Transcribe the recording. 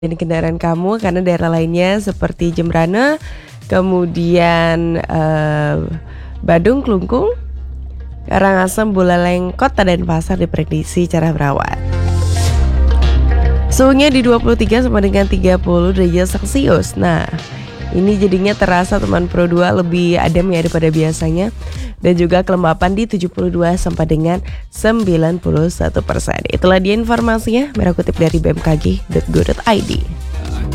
dan kendaraan kamu karena daerah lainnya seperti Jembrana, kemudian Badung, Klungkung, Karangasem, Buleleng, Kota Denpasar diprediksi cerah berawan. Suhunya di 23 sampai dengan 30 derajat Celcius. Nah, ini jadinya terasa teman Pro 2 lebih adem ya daripada biasanya. Dan juga kelembapan di 72 sampai dengan 91%. Itulah dia informasinya, merah kutip dari bmkg.go.id.